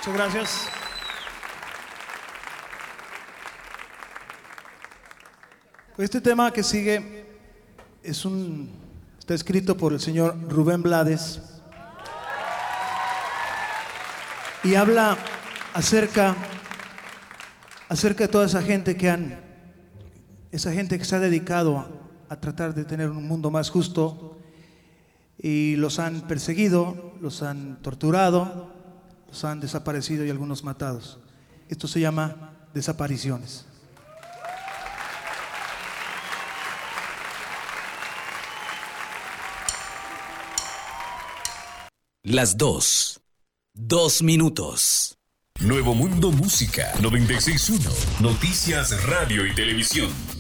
Muchas gracias. Este tema que sigue está escrito por el señor Rubén Blades y habla acerca de toda esa gente esa gente que se ha dedicado a tratar de tener un mundo más justo y los han perseguido, los han torturado, los han desaparecido y algunos matados. Esto se llama desapariciones. Las 2 minutos. Nuevo Mundo Música 96.1. Noticias, radio y televisión.